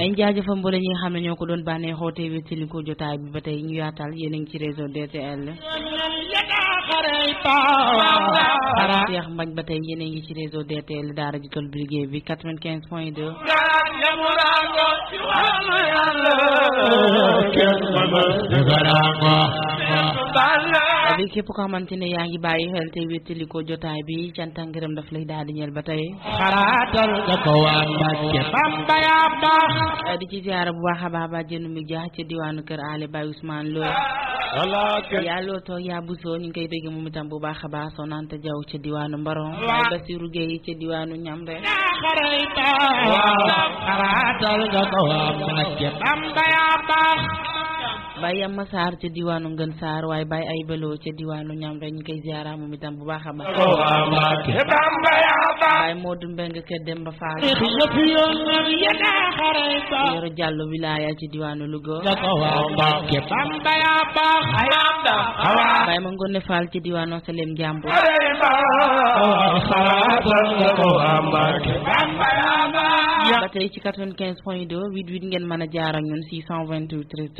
ay jaajëfal mboolem ñi nga xam ne ñoo ko doon bànneexoo te wéttali ko jotaay bi ba tey ñu yaatal yéen a ngi ci réseau DTL. Cheikh Mbagne ba tey yéen a ngi ci réseau DTL daara ji tool bi liggéey bi 95.2. bi képp ko xamante ne yaa ngi bàyyi xel te wéttali ko jotaay bi cant ak ngërëm daf lay daal di ñeel ba tey. xaraatal nga ko waa Mbàkke Bamba yaa baax. di ci ziara bu baax a baax ba jënd mi jaax ci diwaanu kër Ale Baye Ousmane Lo. yaa loo toog yaa busoo ñu ngi koy dégg moom itam bu baax a baax Sonante Jaw ci diwaanu Mbaron. Baye Bassirou Gueye ci diwaanu Ñamre. xaraatal nga ko waa Mbàkke Bamba yaa baax. Baye Yamma Sarr ca diwaanu Ngën Sarr waaye Baye ay Beloo ca diwaanu Ñamre ñu koy ziara moom itam bu baax a baax. Baye Modou Mbeng kër Demba Fall. Yoro Jàllo wilaya ci diwaanu Louga. Baye ma Ngone Fall ci diwaanu Salem Njambur. ba tey ci 95.2 88 ngeen mën a jaar ak ñun 628